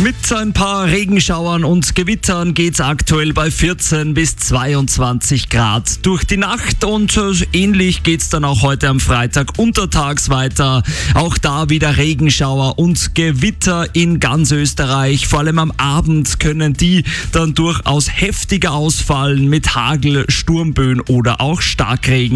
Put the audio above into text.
Mit ein paar Regenschauern und Gewittern geht's aktuell bei 14 bis 22 Grad durch die Nacht und ähnlich geht's dann auch heute am Freitag untertags weiter. Auch da wieder Regenschauer und Gewitter in ganz Österreich. Vor allem am Abend können die dann durchaus heftiger ausfallen mit Hagel, Sturmböen oder auch Starkregen.